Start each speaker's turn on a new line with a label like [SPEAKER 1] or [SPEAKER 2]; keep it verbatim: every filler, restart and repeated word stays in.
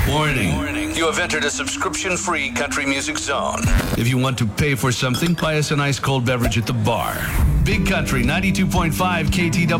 [SPEAKER 1] Warning.
[SPEAKER 2] Warning. You have entered a subscription-free country music zone.
[SPEAKER 1] If you want to pay for something, buy us an ice cold beverage at the bar. Big Country ninety-two point five K T W.